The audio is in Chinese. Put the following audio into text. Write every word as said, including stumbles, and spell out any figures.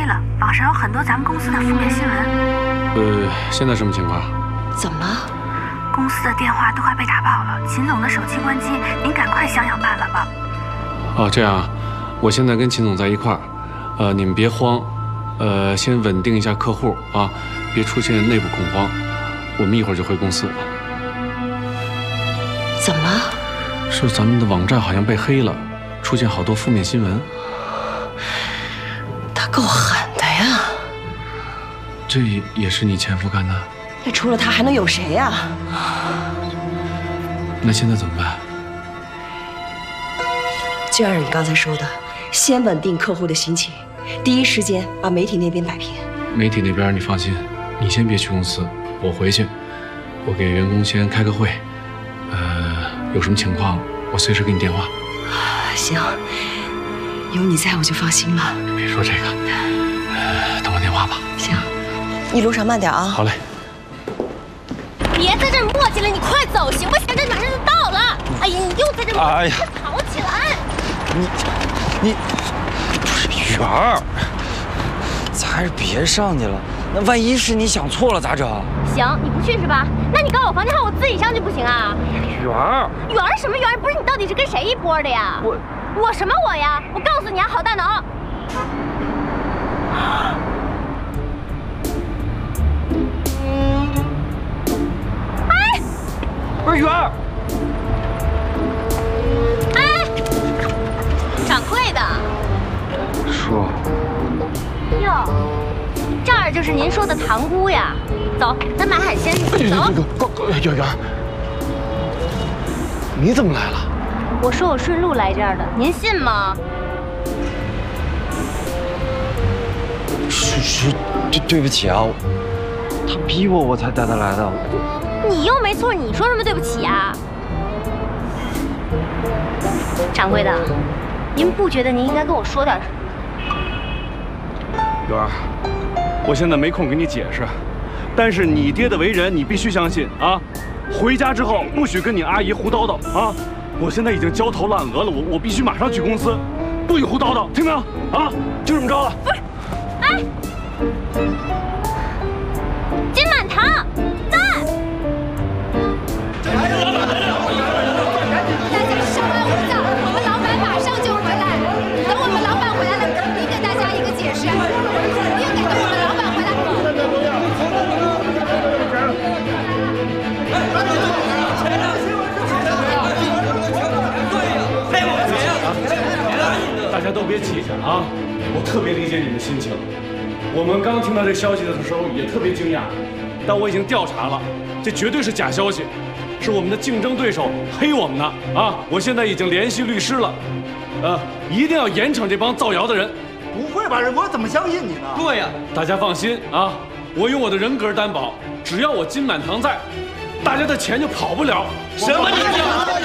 黑了，网上有很多咱们公司的负面新闻。 呃，现在什么情况？ 怎么了？ 公司的电话都快被打爆了，秦总的手机关机，您赶快想想办法吧。 哦，这样，我现在跟秦总在一块儿，呃，你们别慌，呃，先稳定一下客户啊，别出现内部恐慌。我们一会儿就回公司。 怎么了？ 是咱们的网站好像被黑了，出现好多负面新闻。 他够狠的呀！ 这也是你前夫干的？ 那除了他还能有谁呀？ 那现在怎么办？ 就按你刚才说的，先稳定客户的心情，第一时间把媒体那边摆平。 媒体那边你放心，你先别去公司，我回去，我给员工先开个会，呃，有什么情况我随时给你电话。 行，有你在我就放心了。 别说这个，呃，等我电话吧。 行，一路上慢点啊。 好嘞。 别在这儿磨叽了，你快走行不行？这马上就到了。哎呀，你又在这磨叽， 哎呀， 快跑起来！ 你你不是圆儿，咱还是别上去了。那万一是你想错了咋整？ 行，你不去是吧？那你告我房间号，我自己上去不行啊？ 圆儿， 圆儿什么圆儿？不是你到底是跟谁一波的呀？ 我我什么我呀？我告诉你啊，好大脑！哎， 不是圆儿， 哎，掌柜的。 叔。 哟，这儿就是您说的塘沽呀。走，咱买海鲜去。走。 圆圆，你怎么来了？ 我说我顺路来这儿的，您信吗？ 叔叔，对对不起啊，他逼我，我才带他来的。 你又没错，你说什么对不起呀？掌柜的，您不觉得您应该跟我说点什么？ 圆儿，我现在没空给你解释，但是你爹的为人你必须相信啊！回家之后不许跟你阿姨胡叨叨啊！我现在已经焦头烂额了，我我必须马上去公司，不许胡叨叨，听没有？啊，就这么着了。 不是，哎，金满堂在。 大家稍安勿躁，我们老板马上就回来。等我们老板回来了，肯定给大家一个解释，肯定得等我们老板回来。 大家都别气气啊！我特别理解你们心情。我们刚听到这消息的时候也特别惊讶，但我已经调查了，这绝对是假消息，是我们的竞争对手黑我们呢啊！我现在已经联系律师了，呃，一定要严惩这帮造谣的人。 不会吧？我怎么相信你呢？ 对呀，大家放心啊，我用我的人格担保，只要我金满堂在，大家的钱就跑不了。 什么？你